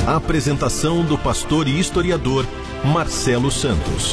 Apresentação do pastor e historiador Marcelo Santos.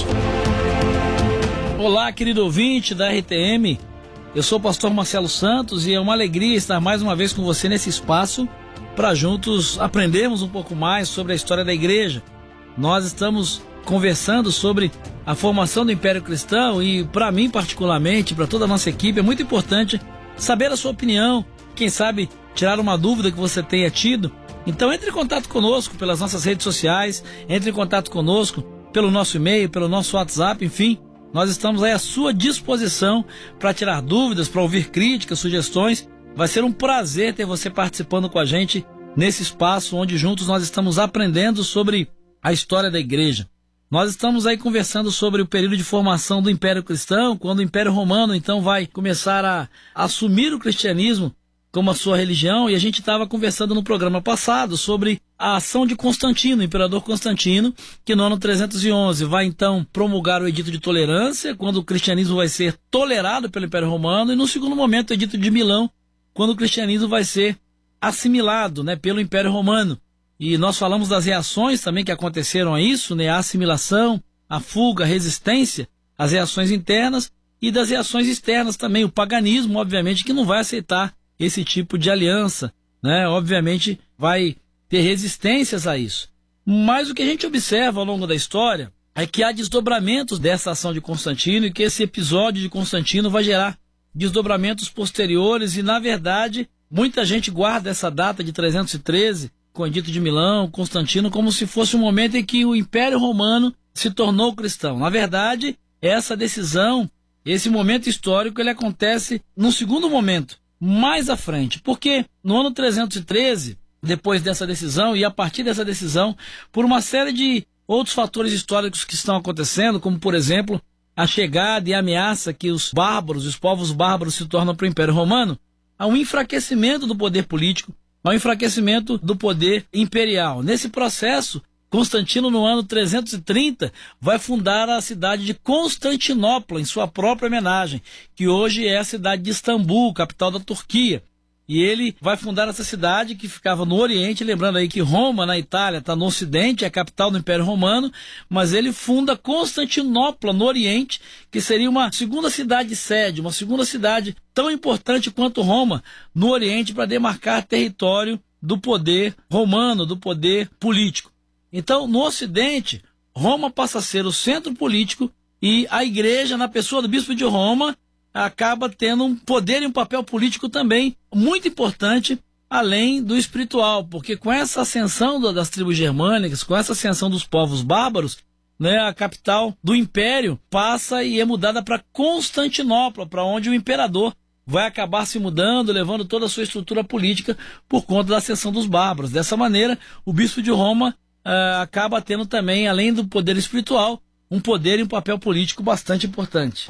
Olá, querido ouvinte da RTM. Eu sou o pastor Marcelo Santos e é uma alegria estar mais uma vez com você nesse espaço para juntos aprendermos um pouco mais sobre a história da igreja. Nós estamos conversando sobre a formação do Império Cristão e, para mim particularmente, para toda a nossa equipe, é muito importante saber a sua opinião, quem sabe tirar uma dúvida que você tenha tido. Então entre em contato conosco pelas nossas redes sociais, entre em contato conosco pelo nosso e-mail, pelo nosso WhatsApp, enfim, nós estamos aí à sua disposição para tirar dúvidas, para ouvir críticas, sugestões. Vai ser um prazer ter você participando com a gente nesse espaço onde juntos nós estamos aprendendo sobre a história da igreja. Nós estamos aí conversando sobre o período de formação do Império Cristão, quando o Império Romano então vai começar a assumir o cristianismo como a sua religião, e a gente estava conversando no programa passado sobre a ação de Constantino, o imperador Constantino, que no ano 311 vai então promulgar o Edito de Tolerância, quando o cristianismo vai ser tolerado pelo Império Romano, e no segundo momento o Edito de Milão, quando o cristianismo vai ser assimilado, pelo Império Romano. E nós falamos das reações também que aconteceram a isso, a assimilação, a fuga, a resistência, as reações internas e das reações externas também, o paganismo, obviamente, que não vai aceitar esse tipo de aliança, obviamente vai ter resistências a isso. Mas o que a gente observa ao longo da história é que há desdobramentos dessa ação de Constantino e que esse episódio de Constantino vai gerar desdobramentos posteriores e, na verdade, muita gente guarda essa data de 313, com o Edito de Milão, Constantino, como se fosse um momento em que o Império Romano se tornou cristão. Na verdade, essa decisão, esse momento histórico, ele acontece num segundo momento, mais à frente, porque no ano 313, depois dessa decisão e a partir dessa decisão, por uma série de outros fatores históricos que estão acontecendo, como por exemplo, a chegada e a ameaça que os povos bárbaros se tornam para o Império Romano, há um enfraquecimento do poder político, há um enfraquecimento do poder imperial. Nesse processo, Constantino, no ano 330, vai fundar a cidade de Constantinopla, em sua própria homenagem, que hoje é a cidade de Istambul, capital da Turquia. E ele vai fundar essa cidade que ficava no Oriente, lembrando aí que Roma, na Itália, está no Ocidente, é a capital do Império Romano, mas ele funda Constantinopla, no Oriente, que seria uma segunda cidade-sede, uma segunda cidade tão importante quanto Roma, no Oriente, para demarcar território do poder romano, do poder político. Então, no Ocidente, Roma passa a ser o centro político e a igreja, na pessoa do bispo de Roma, acaba tendo um poder e um papel político também muito importante, além do espiritual, porque com essa ascensão das tribos germânicas, com essa ascensão dos povos bárbaros, a capital do império passa e é mudada para Constantinopla, para onde o imperador vai acabar se mudando, levando toda a sua estrutura política por conta da ascensão dos bárbaros. Dessa maneira, o bispo de Roma acaba tendo também, além do poder espiritual, um poder e um papel político bastante importante.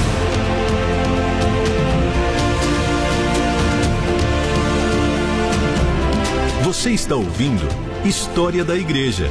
Você está ouvindo História da Igreja.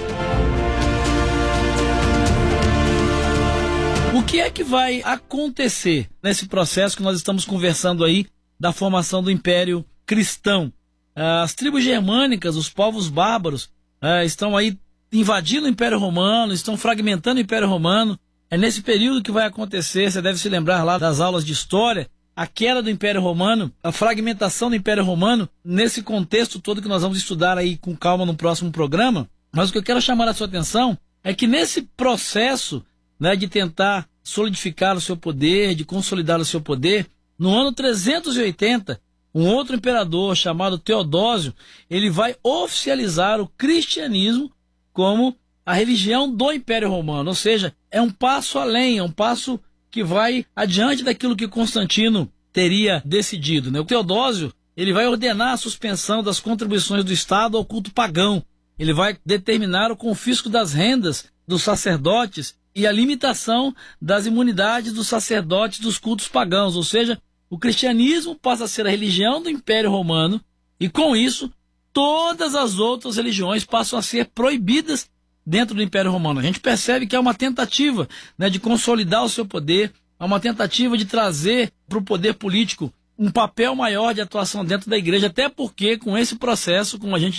O que é que vai acontecer nesse processo que nós estamos conversando aí da formação do Império Cristão? As tribos germânicas, os povos bárbaros, estão aí invadindo o Império Romano, estão fragmentando o Império Romano. É nesse período que vai acontecer, você deve se lembrar lá das aulas de história, a queda do Império Romano, a fragmentação do Império Romano, nesse contexto todo que nós vamos estudar aí com calma no próximo programa. Mas o que eu quero chamar a sua atenção é que nesse processo de tentar solidificar o seu poder, de consolidar o seu poder, no ano 380, um outro imperador chamado Teodósio, ele vai oficializar o cristianismo como a religião do Império Romano, ou seja, é um passo além, é um passo que vai adiante daquilo que Constantino teria decidido. O Teodósio, ele vai ordenar a suspensão das contribuições do Estado ao culto pagão, ele vai determinar o confisco das rendas dos sacerdotes e a limitação das imunidades dos sacerdotes dos cultos pagãos, ou seja, o cristianismo passa a ser a religião do Império Romano e, com isso, todas as outras religiões passam a ser proibidas dentro do Império Romano. A gente percebe que é uma tentativa de consolidar o seu poder, é uma tentativa de trazer para o poder político um papel maior de atuação dentro da igreja, até porque com esse processo, como a gente